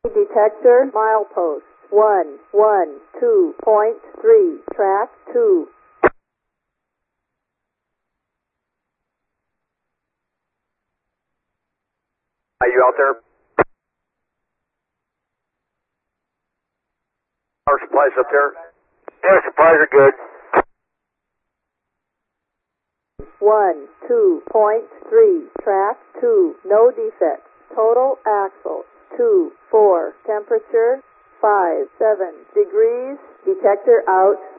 Detector milepost 112.3, track 2. Are you out there? Power supplies up there? Air supplies are good. 1.2.3, track 2, no defects. Total axle 2, 4, temperature 5, 7 degrees. Detector out.